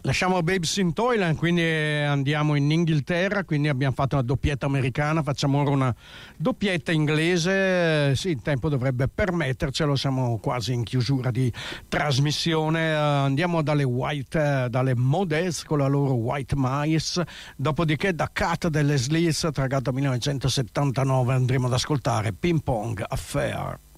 Lasciamo Babes in Toyland, quindi andiamo in Inghilterra, quindi abbiamo fatto una doppietta americana, facciamo ora una doppietta inglese. Sì, il tempo dovrebbe permettercelo, siamo quasi in chiusura di trasmissione. Andiamo dalle Models con la loro White Mice, dopodiché da Cat delle Sleaze, tragato 1979, andremo ad ascoltare Ping Pong Affair.